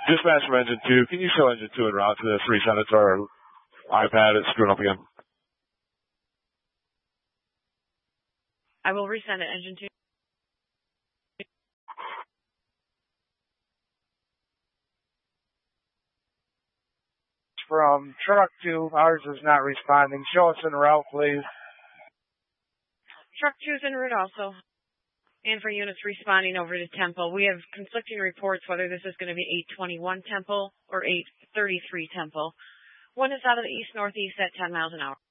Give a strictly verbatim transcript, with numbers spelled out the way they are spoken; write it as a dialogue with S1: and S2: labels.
S1: Dispatch from engine two. Can you show engine two en route to the three Senator? Our iPad is screwing up again.
S2: I will resend it, engine two.
S3: From truck two, ours is not responding. Show us en route, please.
S2: Truck two is en route also. And for units responding over to Temple, we have conflicting reports whether this is going to be eight twenty-one Temple or eight thirty-three Temple. One is out of the east-northeast at ten miles an hour.